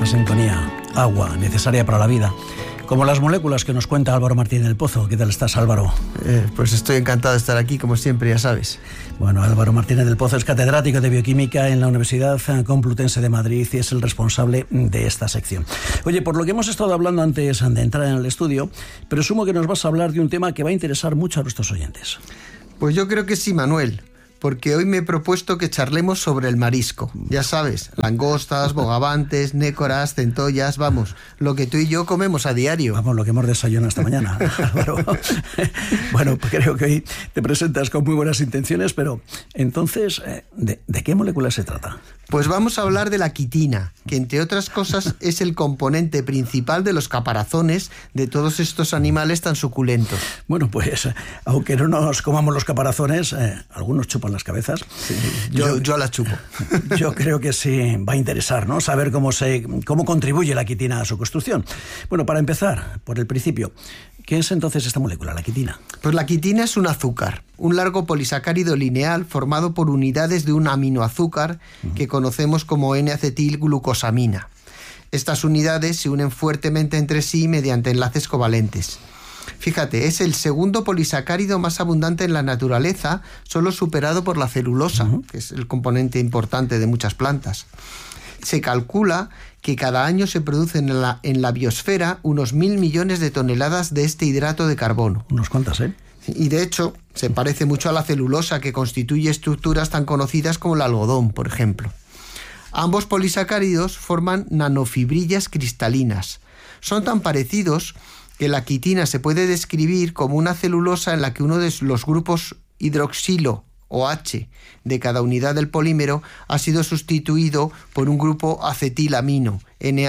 sintonía, agua, necesaria para la vida. Como las moléculas que nos cuenta Álvaro Martínez del Pozo. ¿Qué tal estás, Álvaro? Pues estoy encantado de estar aquí, como siempre, ya sabes. Bueno, Álvaro Martínez del Pozo es catedrático de Bioquímica en la Universidad Complutense de Madrid y es el responsable de esta sección. Oye, por lo que hemos estado hablando antes de entrar en el estudio, presumo que nos vas a hablar de un tema que va a interesar mucho a nuestros oyentes. Pues yo creo que sí, Manuel, porque hoy me he propuesto que charlemos sobre el marisco. Ya sabes, langostas, bogavantes, nécoras, centollas, vamos, lo que tú y yo comemos a diario. Vamos, lo que hemos desayunado esta mañana, Álvaro. Bueno, pues creo que hoy te presentas con muy buenas intenciones, pero entonces, ¿de qué molécula se trata? Pues vamos a hablar de la quitina, que entre otras cosas es el componente principal de los caparazones de todos estos animales tan suculentos. Bueno, pues aunque no nos comamos los caparazones, algunos chupan las cabezas. Sí, yo las chupo. Yo creo que sí va a interesar, ¿no? Saber cómo contribuye la quitina a su construcción. Bueno, para empezar, por el principio, ¿qué es entonces esta molécula, la quitina? Pues la quitina es un azúcar, un largo polisacárido lineal formado por unidades de un aminoazúcar que conocemos como N-acetilglucosamina. Estas unidades se unen fuertemente entre sí mediante enlaces covalentes. Fíjate, es el segundo polisacárido más abundante en la naturaleza, solo superado por la celulosa, que es el componente importante de muchas plantas. Se calcula que cada año se producen en la biosfera unos 1.000 millones de toneladas de este hidrato de carbono. Unos cuantas, ¿eh? Y de hecho, se parece mucho a la celulosa, que constituye estructuras tan conocidas como el algodón, por ejemplo. Ambos polisacáridos forman nanofibrillas cristalinas. Son tan parecidos que la quitina se puede describir como una celulosa en la que uno de los grupos hidroxilo o H de cada unidad del polímero ha sido sustituido por un grupo acetilamino,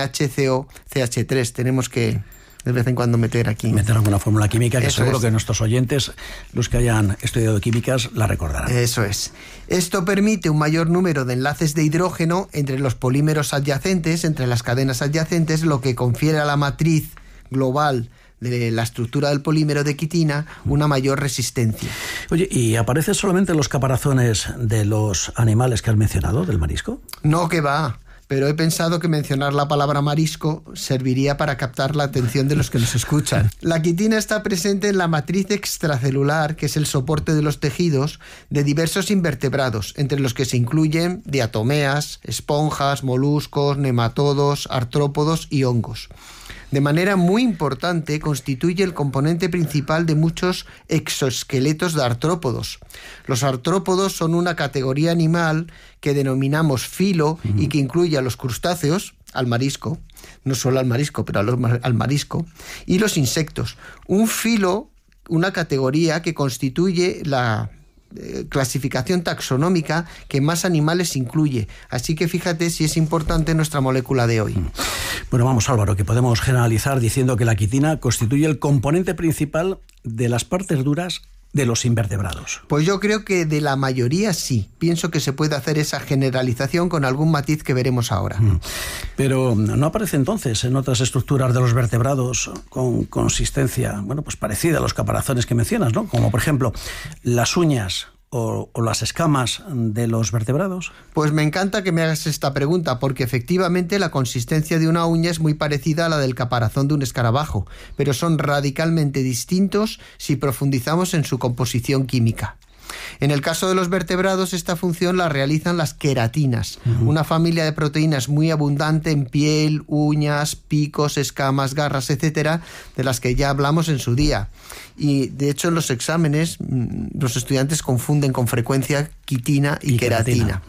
NHCO-CH3. Tenemos que de vez en cuando meter alguna fórmula química que Eso seguro es. que nuestros oyentes, los que hayan estudiado químicas, la recordarán. Eso es. Esto permite un mayor número de enlaces de hidrógeno entre los polímeros adyacentes, entre las cadenas adyacentes, lo que confiere a la matriz global de la estructura del polímero de quitina una mayor resistencia. Oye, ¿y aparecen solamente los caparazones de los animales que has mencionado, del marisco? No, que va. Pero he pensado que mencionar la palabra marisco serviría para captar la atención de los que nos escuchan. La quitina está presente en la matriz extracelular, que es el soporte de los tejidos, de diversos invertebrados, entre los que se incluyen diatomeas, esponjas, moluscos, nematodos, artrópodos y hongos. De manera muy importante, constituye el componente principal de muchos exoesqueletos de artrópodos. Los artrópodos son una categoría animal que denominamos filo y que incluye a los crustáceos, al marisco, no solo al marisco, pero al marisco, y los insectos. Un filo, una categoría que constituye la clasificación taxonómica que más animales incluye. Así que fíjate si es importante nuestra molécula de hoy. Bueno, vamos, Álvaro, que podemos generalizar diciendo que la quitina constituye el componente principal de las partes duras de los invertebrados. Pues yo creo que de la mayoría sí. Pienso que se puede hacer esa generalización con algún matiz que veremos ahora. Pero ¿no aparece entonces en otras estructuras de los vertebrados con consistencia, bueno, pues parecida a los caparazones que mencionas, ¿no? Como por ejemplo las uñas o las escamas de los vertebrados? Pues me encanta que me hagas esta pregunta, porque efectivamente la consistencia de una uña es muy parecida a la del caparazón de un escarabajo, pero son radicalmente distintos si profundizamos en su composición química. En el caso de los vertebrados, esta función la realizan las queratinas, una familia de proteínas muy abundante en piel, uñas, picos, escamas, garras, etcétera, de las que ya hablamos en su día. Y de hecho en los exámenes los estudiantes confunden con frecuencia quitina y queratina.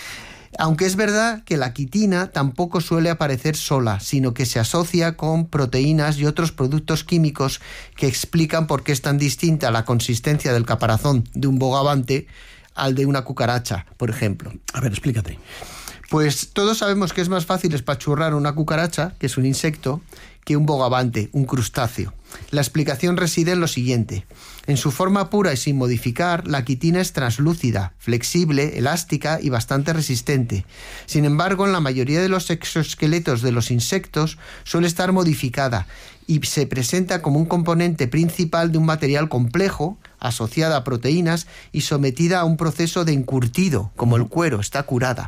Aunque es verdad que la quitina tampoco suele aparecer sola, sino que se asocia con proteínas y otros productos químicos que explican por qué es tan distinta la consistencia del caparazón de un bogavante al de una cucaracha, por ejemplo. A ver, explícate. Pues todos sabemos que es más fácil espachurrar una cucaracha, que es un insecto, que un bogavante, un crustáceo. La explicación reside en lo siguiente. En su forma pura y sin modificar, la quitina es translúcida, flexible, elástica y bastante resistente. Sin embargo, en la mayoría de los exoesqueletos de los insectos suele estar modificada y se presenta como un componente principal de un material complejo, asociada a proteínas y sometida a un proceso de encurtido, como el cuero, está curada.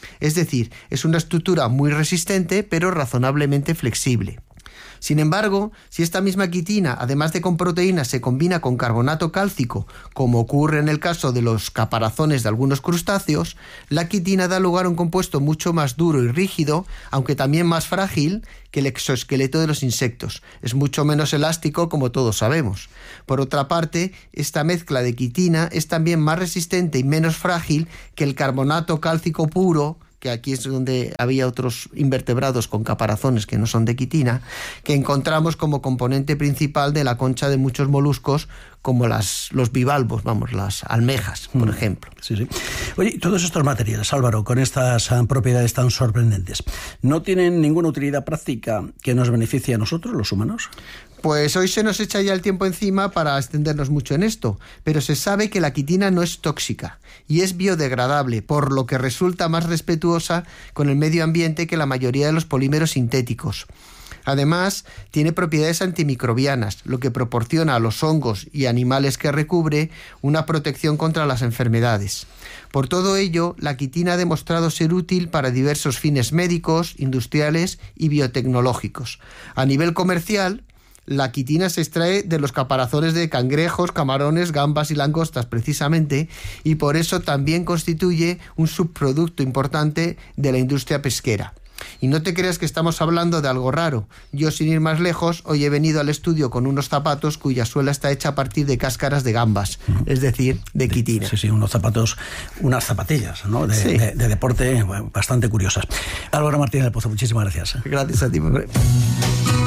Es decir, es una estructura muy resistente pero razonablemente flexible. Sin embargo, si esta misma quitina, además de con proteínas, se combina con carbonato cálcico, como ocurre en el caso de los caparazones de algunos crustáceos, la quitina da lugar a un compuesto mucho más duro y rígido, aunque también más frágil que el exoesqueleto de los insectos. Es mucho menos elástico, como todos sabemos. Por otra parte, esta mezcla de quitina es también más resistente y menos frágil que el carbonato cálcico puro, que aquí es donde había otros invertebrados con caparazones que no son de quitina, que encontramos como componente principal de la concha de muchos moluscos, como los bivalvos, las almejas, por ejemplo. Sí, sí. Oye, todos estos materiales, Álvaro, con estas propiedades tan sorprendentes, ¿no tienen ninguna utilidad práctica que nos beneficie a nosotros, los humanos? Pues hoy se nos echa ya el tiempo encima para extendernos mucho en esto, pero se sabe que la quitina no es tóxica y es biodegradable, por lo que resulta más respetuosa con el medio ambiente que la mayoría de los polímeros sintéticos. Además, tiene propiedades antimicrobianas, lo que proporciona a los hongos y animales que recubre una protección contra las enfermedades. Por todo ello, la quitina ha demostrado ser útil para diversos fines médicos, industriales y biotecnológicos. A nivel comercial, la quitina se extrae de los caparazones de cangrejos, camarones, gambas y langostas precisamente, y por eso también constituye un subproducto importante de la industria pesquera. Y no te creas que estamos hablando de algo raro. Yo, sin ir más lejos, hoy he venido al estudio con unos zapatos cuya suela está hecha a partir de cáscaras de gambas, es decir, de quitina. Sí, unos zapatos, unas zapatillas, ¿no? de deporte bastante curiosas. Álvaro Martínez del Pozo, muchísimas gracias. Gracias a ti.